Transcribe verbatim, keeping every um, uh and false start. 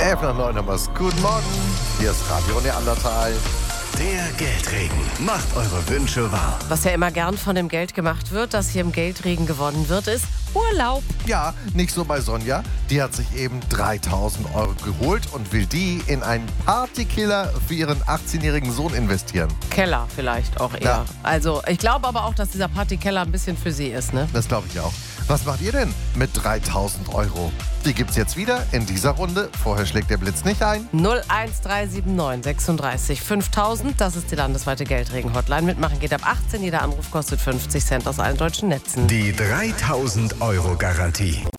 elf nach neun haben wir's. Guten Morgen, hier ist Radio Neandertal. Der Geldregen macht eure Wünsche wahr. Was ja immer gern von dem Geld gemacht wird, das hier im Geldregen gewonnen wird, ist Urlaub. Ja, nicht so bei Sonja. Die hat sich eben dreitausend Euro geholt und will die in einen Partykiller für ihren achtzehnjährigen Sohn investieren. Keller vielleicht auch eher. Ja. Also ich glaube aber auch, dass dieser Partykeller ein bisschen für sie ist, ne? Das glaube ich auch. Was macht ihr denn mit dreitausend Euro? Die gibt's jetzt wieder in dieser Runde. Vorher schlägt der Blitz nicht ein. null eins drei sieben neun sechsunddreißig fünftausend, das ist die landesweite Geldregen-Hotline. Mitmachen geht ab achtzehn, jeder Anruf kostet fünfzig Cent aus allen deutschen Netzen. Die dreitausend Euro Garantie.